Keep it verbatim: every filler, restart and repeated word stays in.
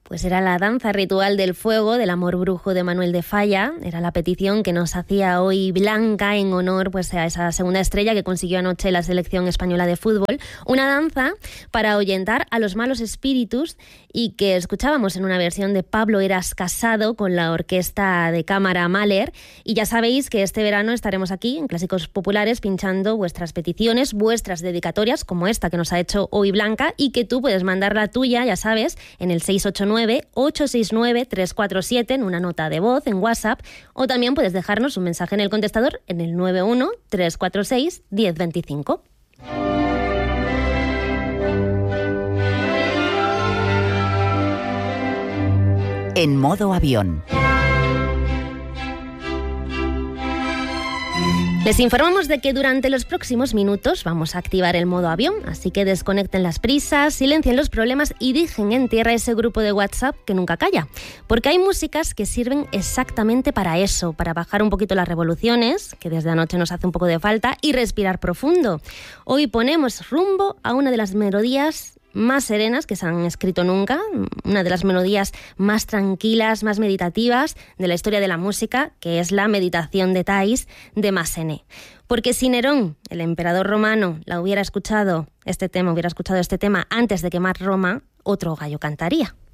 Pues era la danza ritual del fuego del amor brujo de Manuel de Falla. Era la petición que nos hacía hoy Blanca en honor pues, a esa segunda estrella que consiguió anoche la selección española de fútbol. Una danza para ahuyentar a los malos espíritus y que escuchábamos en una versión de Pablo Eras Casado con la orquesta de cámara Mahler. Y ya sabéis que este verano estaremos aquí en Clásicos Populares pinchando vuestras peticiones, vuestras dedicatorias, como esta que nos ha hecho hoy Blanca, y que tú puedes mandar la tuya, ya sabes, en el seis ocho nueve, ocho seis nueve, tres cuatro siete en una nota de voz en WhatsApp, o también puedes dejarnos un mensaje en el contestador en el nueve uno, tres cuatro seis, uno cero dos cinco. En modo avión. Les informamos de que durante los próximos minutos vamos a activar el modo avión, así que desconecten las prisas, silencien los problemas y dejen en tierra ese grupo de WhatsApp que nunca calla. Porque hay músicas que sirven exactamente para eso, para bajar un poquito las revoluciones, que desde anoche nos hace un poco de falta, y respirar profundo. Hoy ponemos rumbo a una de las melodías más serenas que se han escrito nunca, una de las melodías más tranquilas, más meditativas de la historia de la música, que es la Meditación de Thais de Massenet. Porque si Nerón, el emperador romano, la hubiera escuchado este tema, hubiera escuchado este tema antes de quemar Roma, otro gallo cantaría.